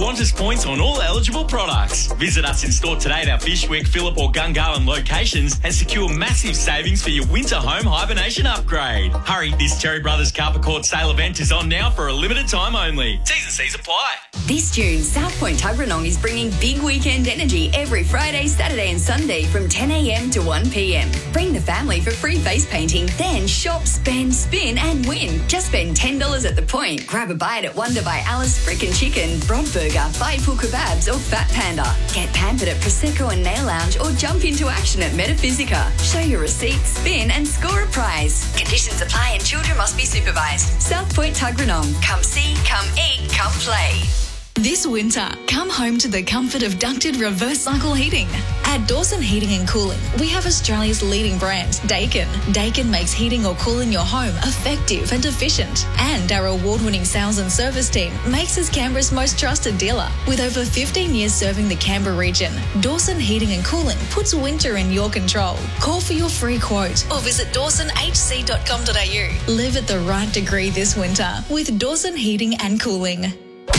Qantas points on all eligible products. Visit us in store today at our Fyshwick, Phillip or Gungahlin locations and secure massive savings for your winter home hibernation upgrade. Hurry, this Cherry Brothers Carpet Court sale event is on now for a limited time only. T's and C's apply. This June, South Point Tuggeranong is bringing big weekend energy every Friday, Saturday and Sunday from 10 a.m. to 1 p.m. Bring the family for free face painting, then shop, spend, spin and win. Just spend $10 at the point. Grab a bite at Wonder by Alice, Frickin' Chicken, Broad Burger, Bite Kebabs or Fat Panda. Get pampered at Prosecco and Nail Lounge or jump into action at Metaphysica. Show your receipt, spin and score a prize. Conditions apply and children must be supervised. South Point Tuggeranong. Come see, come eat, come play. This winter, come home to the comfort of ducted reverse cycle heating. At Dawson Heating and Cooling, we have Australia's leading brand, Daikin. Daikin makes heating or cooling your home effective and efficient. And our award-winning sales and service team makes us Canberra's most trusted dealer. With over 15 years serving the Canberra region, Dawson Heating and Cooling puts winter in your control. Call for your free quote or visit dawsonhc.com.au. Live at the right degree this winter with Dawson Heating and Cooling.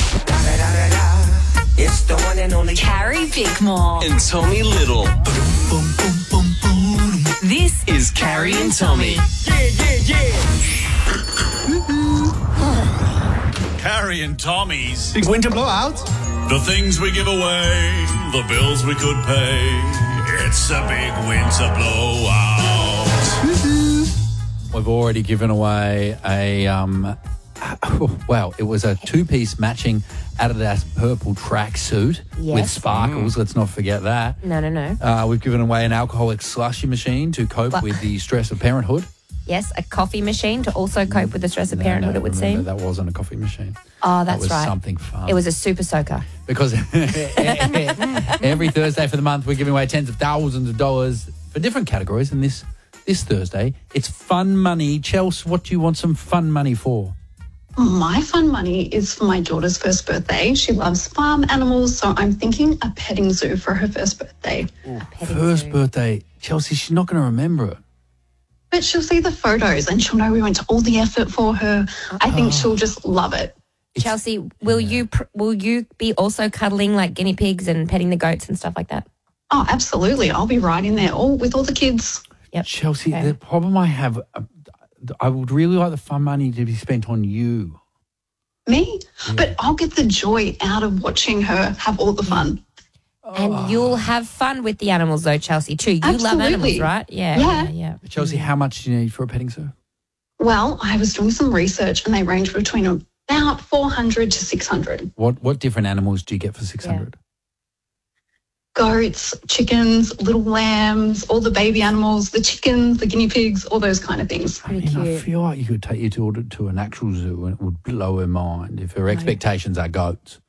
It's the one and only Carrie Bickmore. And Tommy Little. This Is Carrie and Tommy. Carrie and Tommy's. Big winter blowout. The things we give away, the bills we could pay. It's a big winter blowout. We've already given away a, it was a two-piece matching Adidas purple tracksuit with sparkles. Let's not forget that. No. We've given away an alcoholic slushy machine to cope with the stress of parenthood. Yes, a coffee machine to also cope with the stress of parenthood, it would remember, seem. that wasn't a coffee machine. Oh, that's that was right. something fun. It was a super soaker. Because every Thursday for the month, we're giving away tens of thousands of dollars for different categories. And this Thursday, it's fun money. Chelsea, what do you want some fun money for? My fun money is for my daughter's first birthday. She loves farm animals, so I'm thinking a petting zoo for her first birthday. First birthday. Chelsea, she's not going to remember it. But she'll see the photos and she'll know we went to all the effort for her. I think she'll just love it. Chelsea, will you be also cuddling like guinea pigs and petting the goats and stuff like that? Oh, absolutely. I'll be right in there with all the kids. Yep. Chelsea, Okay. the problem I have, I would really like the fun money to be spent on you. Me? Yeah. But I'll get the joy out of watching her have all the fun. And you'll have fun with the animals though, Chelsea, too. You love animals, right? Yeah. Chelsea, how much do you need for a petting zoo? Well, I was doing some research and they range between about 400 to 600. What different animals do you get for 600? Goats, chickens, little lambs, all the baby animals, the chickens, the guinea pigs, all those kind of things. I feel like you could take you to an actual zoo and it would blow her mind if her expectations are goats.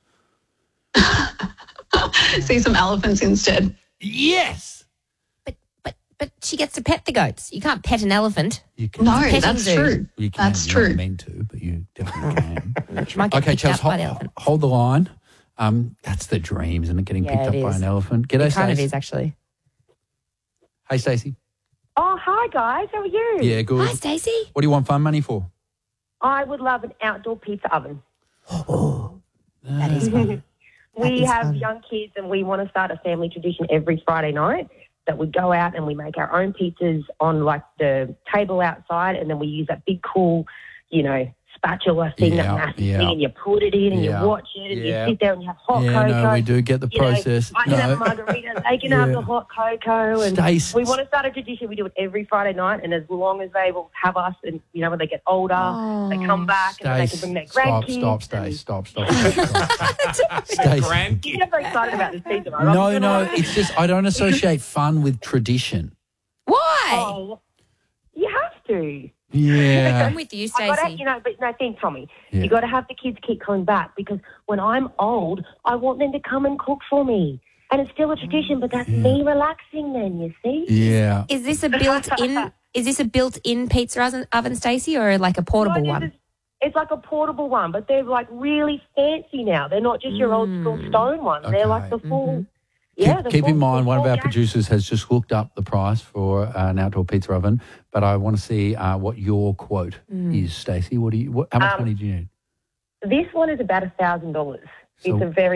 See some elephants instead. Yes. But she gets to pet the goats. You can't pet an elephant. You can. No, Petting that's zoo. true. You can. That's You're true. not meant to, but you definitely can. She might get picked up by the elephant. Hold the line. That's the dream, isn't it? Getting picked up by an elephant. G'day, It kind of Stacey. is, actually. Hey, Stacey. Oh, hi, guys. How are you? Yeah, good. Hi, Stacey. What do you want fun money for? I would love an outdoor pizza oven. That is fun. We have young kids and we want to start a family tradition every Friday night that we go out and we make our own pizzas on like the table outside, and then we use that big cool, spatula thing, that massive thing, and you put it in and you watch it and you sit there and you have hot cocoa. No, we do get the process. I can have a margarita, they can have the hot cocoa, and Stacey. we want to start a tradition. We do it every Friday night, and as long as they will have us, and when they get older, they come back and then they can bring their grandkids. Stop. You're never excited about this pizza, right? No, it's just I don't associate fun with tradition. Why? Oh, you have to. Yeah. I'm with you, Stacey. Think, Tommy, Yeah. you got to have the kids keep coming back, because when I'm old, I want them to come and cook for me. And it's still a tradition, but that's me relaxing then, you see? Yeah. Is this a built-in? Is this a built-in pizza oven, Stacey, or like a portable one? It's like a portable one, but they're like really fancy now. They're not just your old school stone ones. Okay. They're like the full. Keep in mind, one of our producers has just looked up the price for an outdoor pizza oven, but I want to see what your quote is, Stacey. How much money do you need? This one is about $1,000. It's a very